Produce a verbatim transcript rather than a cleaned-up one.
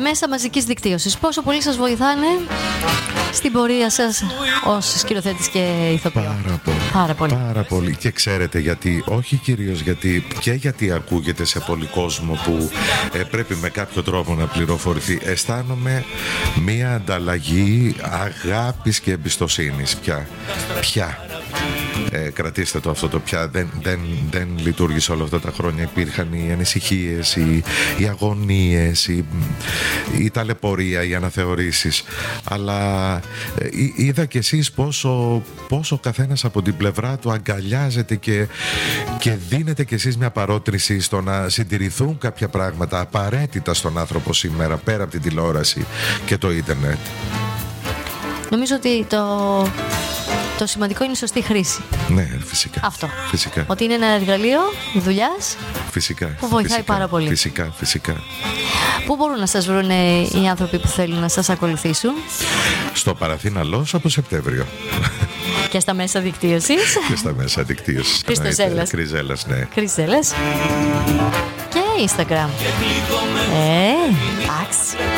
μέσα μαζικής δικτύωσης. Πόσο πολύ σας βοηθάνε στην πορεία σας ως σκηνοθέτης και ηθοποιό? Πάρα πολύ. Πάρα πολύ. Πάρα πολύ. Και ξέρετε γιατί? Όχι κυρίως γιατί, και γιατί ακούγεται σε πολύ κόσμο που ε, πρέπει με κάποιο τρόπο να πληροφορηθεί. Αισθάνομαι μία ανταλλαγή αγάπης και εμπιστοσύνης πια. Πια. Ε, κρατήστε το αυτό το πια. Δεν, δεν, δεν λειτουργήσε όλα αυτά τα χρόνια. Υπήρχαν οι ανησυχίες, οι, οι αγωνίες, η, η ταλαιπωρία, οι αναθεωρήσεις. Αλλά ε, είδα κι εσείς πόσο, πόσο καθένας από την πλευρά του αγκαλιάζεται και, και δίνετε κι εσείς μια παρότριση στο να συντηρηθούν κάποια πράγματα απαραίτητα στον άνθρωπο σήμερα, πέρα από την τηλεόραση και το ίντερνετ. Νομίζω ότι το... Το σημαντικό είναι η σωστή χρήση. Ναι, φυσικά. Αυτό. Φυσικά. Ότι είναι ένα εργαλείο δουλειάς φυσικά, που βοηθάει φυσικά, πάρα πολύ. Φυσικά, φυσικά. Πού μπορούν να σας βρουν οι άνθρωποι που θέλουν να σας ακολουθήσουν? Στο Παραθύναλος από Σεπτέμβριο. Και στα μέσα δικτύωσης. Και στα μέσα δικτύωσης. Χριστοζέλας. Κριζέλας, ναι. Κριζέλας. Και Instagram. Ε, εντάξει.